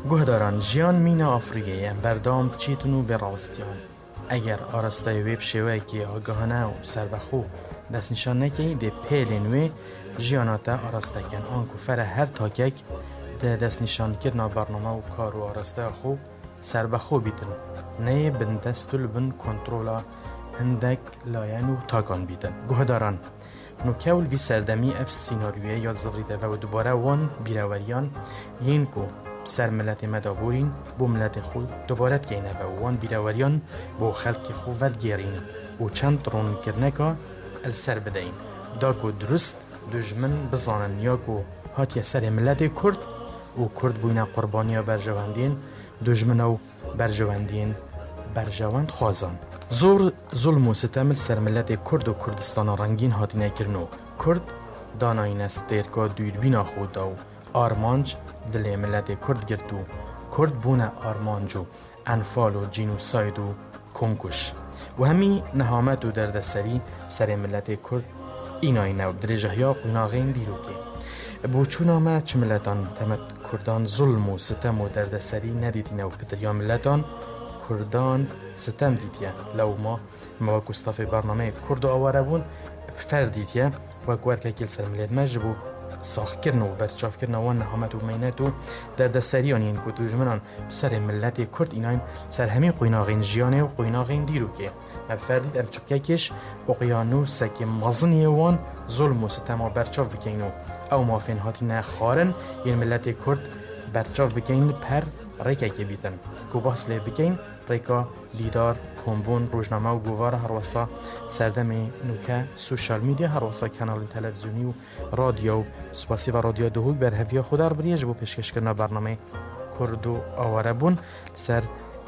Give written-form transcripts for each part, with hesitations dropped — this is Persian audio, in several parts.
گهداران جیان مینا آفریقی بردام بچیتونو به راستیان. اگر آرستای ویب شوه که آگاهانه و سربخو دست نشان نکی ده پیلنوی جیاناتا آرستکن آنکو فر هر تاکک ده دست نشان کرنا برنامه و کار و آرسته خوب سربخو بیتن نه بندستل بن کنترولا هندک لاین و تاکان بیتن. گهداران نو کول وی سردمی اف سیناریوی یاد زفریده و دوباره وان بیراوریان یین کو سر ملت مدابورین بو ملت خود دوبارت گینه و وان بیراوریان بو خلق خود ود گیرین و چند رون کرنکا السر بدهین دا کو درست دجمن بزانن یا کو هات سر ملت کرد و کرد بوینا قربانیا برجواندین دجمن و برجواندین برجواند خوازان. زور ظلم و ستم سر ملت کرد و کردستان رنگین هاتینه کرنو. کرد داناین است دیرکا دوربینا خود و آرمانج دل ملت کرد گرتو. کرد بونه آرمانجو انفال و جینوساید و کمکش و همی نهامت و دردسری سر ملت کرد ایناینه و درجه یا قناغین دیروکی. بوچونا ما چه ملتان تمت کردان ظلم و ستم و دردسری ندیدینه و پتریا ملتان کردان ستم دیدیه لو ما گستاف برنامه کرد و آواره بون فردیدیه و گوارکه کل سر ملت مجبو ساخ کرنو و برچاف کرنو و نهامت و مینت و دردسریان این کتو جمنان سر ملت کرد ایناین سر همین قویناغین جیانه و قویناغین دیرو که فردید ام چککش اقیانوس که مزنی وان ظلم و ستم و برچاف بکنو او مافین هاتی نخارن این ملت کرد برچاف بکن پر ریکه که بیتن کو بحث لی بکن ریکا دیدار کمبون روزنامه و گوار هر واسه سردم نوکه سوشال میدیا هر واسه کانال تلویزیونی و رادیو سپاسی و رادیو دوهوک بر هفیا خودار بریج بو پیشکش کردن برنامه کرد و آواره بون سر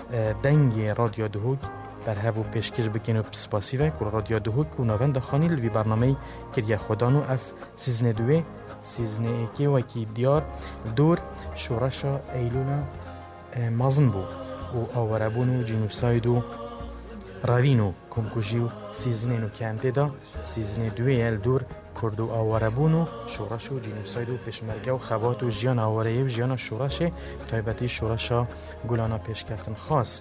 دنگ رادیو دوهوک بر هفو پیشکش بکنو سپاسی و رادیو دوهوک و نوند خانی لوی برنامه کریا خودانو اف سیزن دوی سیزن ایکی و کی دیار دور شورشا ایلونا مازن بو و آواره بون و جینوساید و راوینو کمکوژی و سیزن نو کمته دا سیزن دوی ال دور کرد و آواره بون و شورش و جینوساید و پشمرگه و خوات و جیان آواره و جیان شورش تایبتی شورشا گلانا پیشکفتن خاص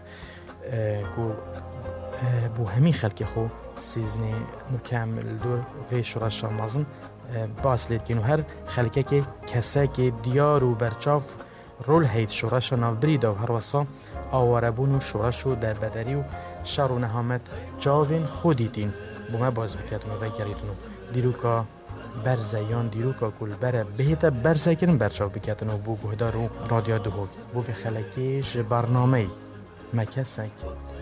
بو همی خلق خو سیزن نو کامل دور و شورشا مازن باس لید کنو هر خلقه که کسا که دیار و برچاف رول هید شورش و نافبرید و هر واسا آواره بون و شورش و در بدری و شر و نهامت جاوین خودیتین بو ما باز بکتنو و گریتنو دیروکا برزیان دیروکا کل بره بهتا برزه کرن برچاف بکتنو بو گهدار و رادیو دوهوک بو به خلقه برنامه مکسک